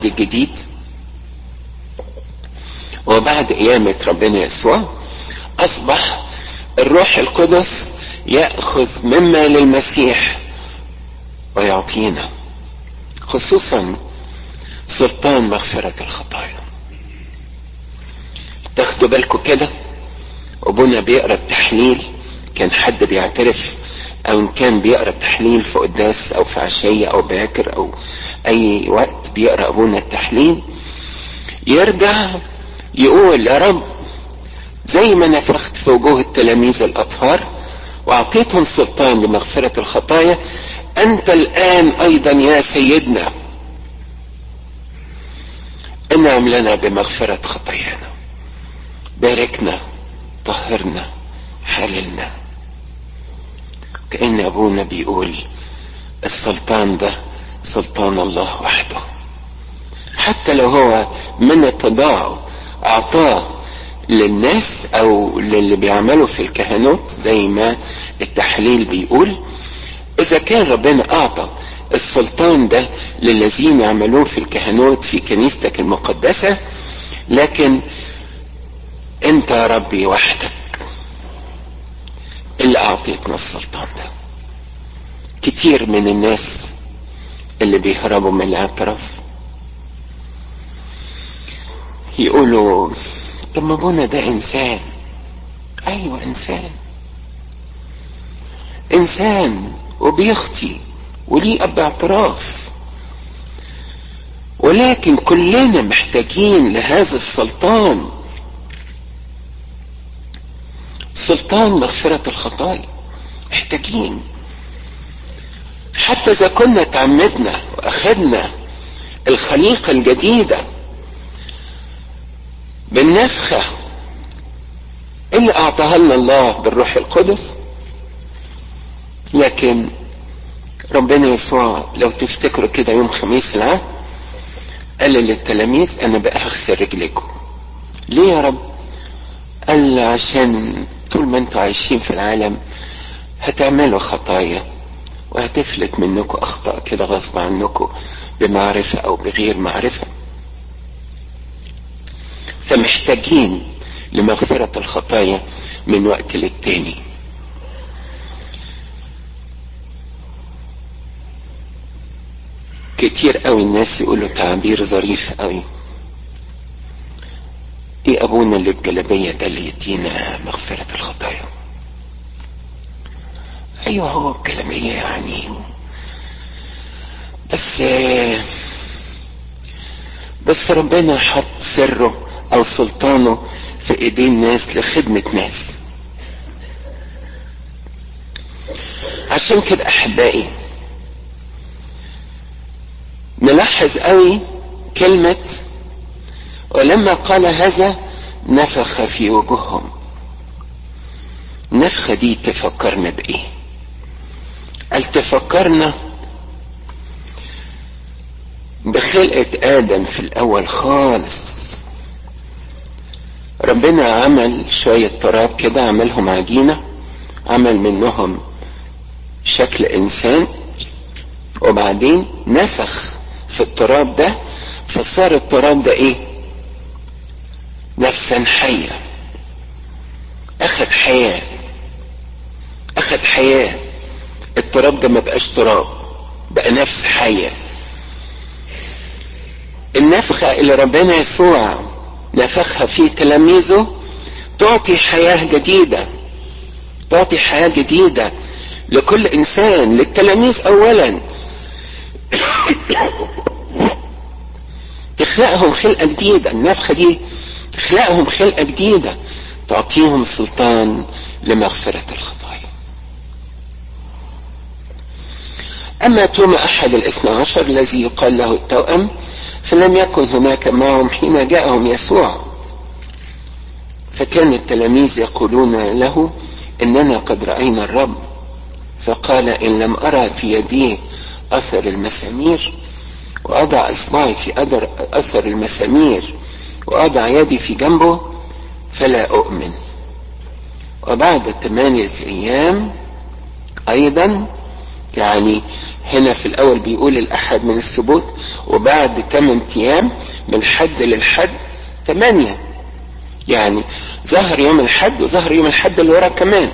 الجديد وبعد قيامة ربنا يسوع أصبح الروح القدس يأخذ مما للمسيح ويعطينا، خصوصا سلطان مغفرة الخطايا. تاخدوا بالكم كده أبونا بيقرأ التحليل، كان حد بيعترف أو إن كان بيقرأ التحليل في قداس أو في عشية أو باكر أو أي وقت بيقرأ أبونا التحليل، يرجع يقول يا رب زي ما نفخت في وجوه التلاميذ الأطهار وأعطيتهم سلطان لمغفرة الخطايا، أنت الآن أيضا يا سيدنا انعم لنا بمغفرة خطايانا، باركنا، طهرنا، حللنا. كأن أبونا بيقول السلطان ده سلطان الله وحده، حتى لو هو من اتضاعه أعطاه للناس أو للي بيعملوا في الكهنوت زي ما التحليل بيقول. إذا كان ربنا أعطى السلطان ده للذين يعملون في الكهنوت في كنيستك المقدسة، لكن أنت يا ربي وحدك اللي أعطيتنا السلطان ده. كتير من الناس اللي بيهربوا من الاعتراف يقولوا طب ما ابونا ده انسان. ايوه انسان وبيخطي وليه اب اعتراف، ولكن كلنا محتاجين لهذا السلطان، سلطان مغفرة الخطايا. محتاجين حتى اذا كنا تعمدنا واخدنا الخليقة الجديدة بالنفخة اللي اعطاها لنا الله بالروح القدس، لكن ربنا يسوع لو تفتكروا كده يوم خميس العهد قال للتلاميذ انا بقى هغسل رجليكم. ليه يا رب؟ قال عشان طول ما انتوا عايشين في العالم هتعملوا خطايا وهتفلت منكم اخطاء كده غصب عنكم بمعرفة او بغير معرفة، فمحتاجين لمغفرة الخطايا من وقت للتاني. كتير قوي الناس يقولوا تعبير ظريف قوي، ايه ابونا اللي بجلبية ده اللي يدينا مغفرة الخطايا؟ ايوه هو بجلبية يعني، بس ربنا حط سره او سلطانه في ايدين ناس لخدمة ناس. عشان كده احبائي نلاحظ قوي كلمة ولما قال هذا نفخ في وجوههم. النفخة دي تفكرنا بايه؟ قال تفكرنا بخلقة آدم في الأول خالص. ربنا عمل شوية تراب كده، عملهم عجينة، عمل منهم شكل إنسان، وبعدين نفخ في التراب ده فصار التراب ده إيه؟ نفسا حية. أخذ حياة. التراب ده ما بقاش تراب، بقى نفس حية. النفخة اللي ربنا يسوع نفخها في تلاميذه تعطي حياة جديدة لكل إنسان، للتلاميذ أولا تخلقهم خلقة جديدة. النفخة دي تخلقهم خلقة جديدة تعطيهم سلطان لمغفرة الخطايا. أما توما أحد 12 الذي يقال له التوأم فلم يكن هناك معهم حين جاءهم يسوع، فكان التلاميذ يقولون له إننا قد رأينا الرب، فقال إن لم أرى في يديه أثر المسامير وأضع إصبعي في أثر المسامير وأضع يدي في جنبه فلا أؤمن. وبعد 8 أيام أيضا، يعني هنا في الاول بيقول الاحد من السبوت، وبعد 8 ايام من الحد للحد 8، يعني ظهر يوم الحد وظهر يوم الحد اللي وراه كمان.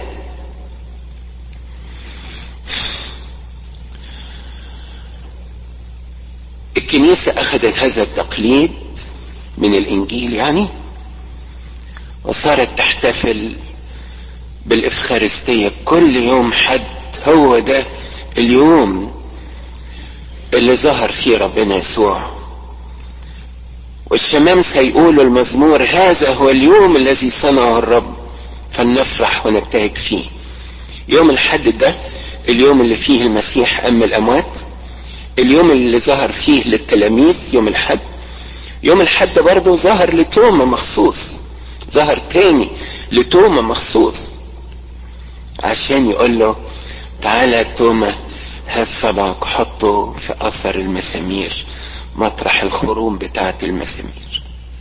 الكنيسة اخذت هذا التقليد من الانجيل يعني، وصارت تحتفل بالإفخارستية كل يوم حد. هو ده اليوم اللي ظهر فيه ربنا يسوع، والشمامسة يقولوا المزمور: هذا هو اليوم الذي صنعه الرب فلنفرح ونبتهج فيه. يوم الحد ده اليوم اللي فيه المسيح قام من الأموات، اليوم اللي ظهر فيه للتلاميذ يوم الحد. يوم الحد برضه ظهر لتوما مخصوص، ظهر تاني لتوما مخصوص عشان يقول له: تعالى توما، هات صبعك حطه في اثر المسامير، مطرح الخروم بتاعت المسامير.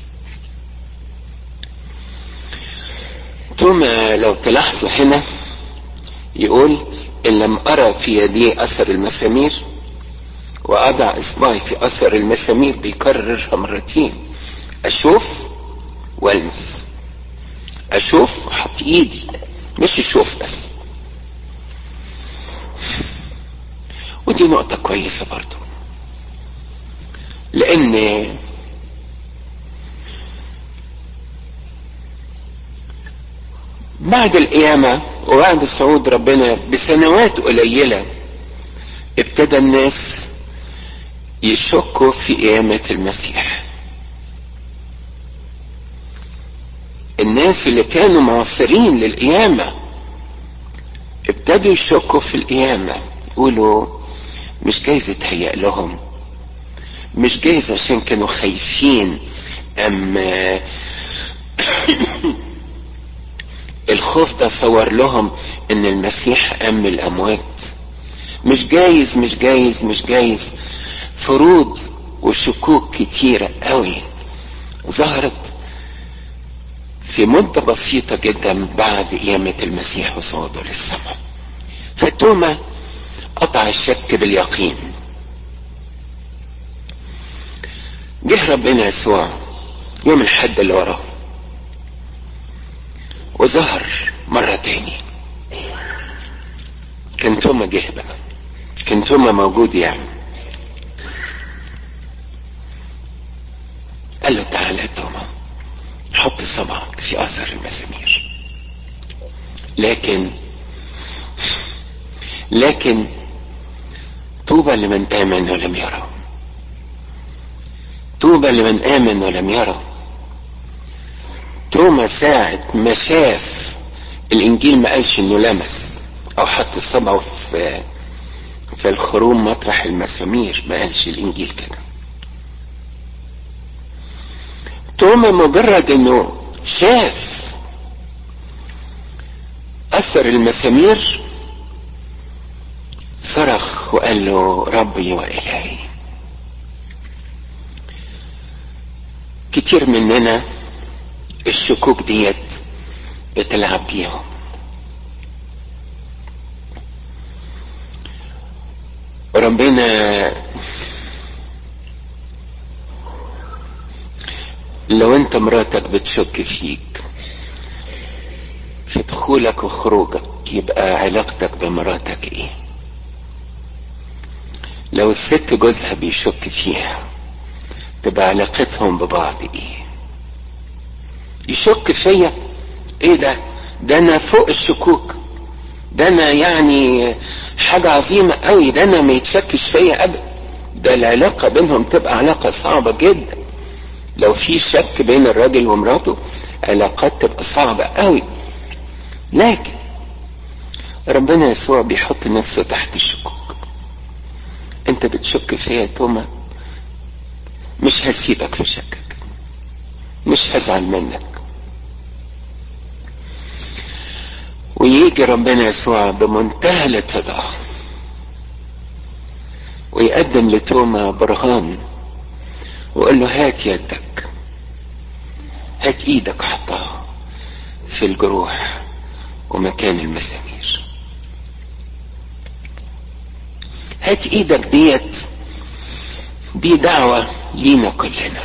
توما لو تلاحظوا هنا يقول: ان لم ارى في يدي اثر المسامير واضع اصبعي في اثر المسامير، بيكررها مرتين: اشوف والمس، اشوف احط ايدي، مش اشوف بس. ودي نقطة كويسة برضو، لان بعد القيامة وبعد صعود ربنا بسنوات قليلة ابتدى الناس يشكوا في قيامة المسيح. الناس اللي كانوا معاصرين للقيامة ابتدوا يشكوا في القيامة، يقولوا: مش جايز يتهيأ لهم، مش جايز عشان كانوا خايفين، اما الخوف ده صور لهم ان المسيح قام من الاموات. مش جايز مش جايز مش جايز. فروض وشكوك كتيرة قوي ظهرت في مدة بسيطة جدا بعد قيامة المسيح وصعوده للسماء. فتوما قطع الشك باليقين. جه ربنا يسوع يوم الحد اللي وراه وظهر مرة تاني. كان توما جه بقى، كان توما موجود يعني. قال له: تعالى يا توما، حط صبعك في اثر المسامير. لكن طوبى لمن آمن ولم يرى، طوبى لمن آمن ولم يرى. توما ساعة ما شاف الانجيل ما قالش انه لمس او حط صبعه في الخروم مطرح المسامير، ما قالش الانجيل كده. توما مجرد انه شاف اثر المسامير صرخ وقال له: ربي وإلهي. كتير مننا الشكوك ديت بتلعب بيهم. ربنا لو انت مراتك بتشك فيك في دخولك وخروجك، يبقى علاقتك بمراتك ايه؟ لو الست جوزها بيشك فيها، تبقى علاقتهم ببعض ايه؟ يشك فيا؟ ايه ده انا فوق الشكوك، ده انا يعني حاجة عظيمة قوي، ده انا ما يتشكش فيا ابدا. ده العلاقة بينهم تبقى علاقة صعبة جدا. لو في شك بين الراجل ومراته علاقات تبقى صعبة قوي. لكن ربنا يسوع بيحط نفسه تحت الشكوك. انت بتشك فيا يا توما، مش هسيبك في شكك، مش هزعل منك. ويجي ربنا يسوع بمنتهى الاتضاع ويقدم لتوما برهان وقال له: هات يدك، هات ايدك، حطها في الجروح ومكان المسامير. هات ايدك دي دعوة لينا كلنا.